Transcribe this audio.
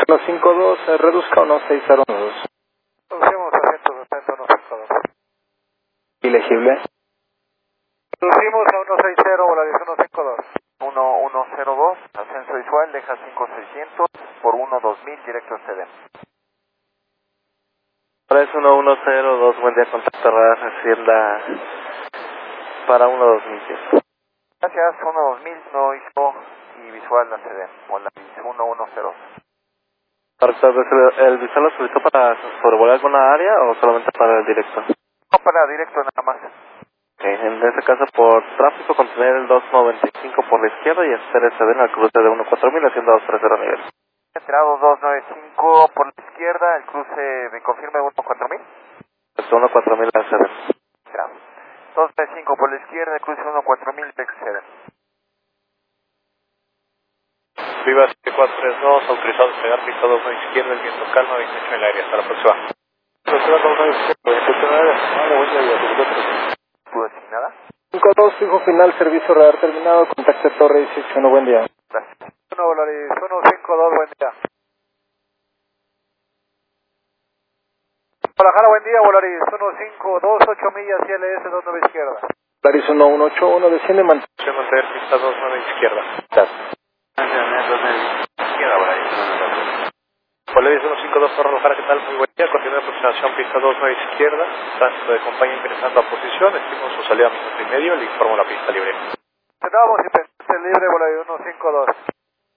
152, reduzca 1602. Reducimos a 170, 152. Ilegible. Reducimos a 160, Volaris 152. 1102, ascenso visual, deja 5600 por 12000, directo a CDM. Volaris 1102, buen día, contacto radar, Hacienda para 12000. Gracias, 12000, no hizo y visual a CDM. Volaris 1102. ¿El visual lo solicitó para sobrevolar alguna área o solamente para el directo? No, para directo nada más. En este caso, por tráfico, contener el 295 por la izquierda y hacer el CDN al cruce de 14000 haciendo 230 nivel. Entrado 295 por la izquierda, el cruce, ¿me confirma 14000? 14000 al CDN. Entrado. 295 por la izquierda, el cruce 14000, exceden. Viva 7432, autorizado a despegar pista 2 a la izquierda, el viento calma, 28 en el aire, hasta la próxima. Profesora 2 a la izquierda, 28 en el aire, vale, buen día, ¿pudo decir nada? 52, fijo final, servicio radar terminado, contacte Torre 18, buen día. Gracias. 1 Volaris 152, buen día. Guadalajara, buen día, Volaris 152, 8 millas, CLS 29 izquierda. Volaris 1181, desciende, Mantener pista 2 a la izquierda. Volaris 152, Torre Guadalajara, ¿qué tal? Muy buen día, continúa aproximación pista 2 a la izquierda, tránsito de compañía ingresando a posición, estimo su salida a minuto y medio, le informo la pista libre. Tenemos y libre, Volaris 152.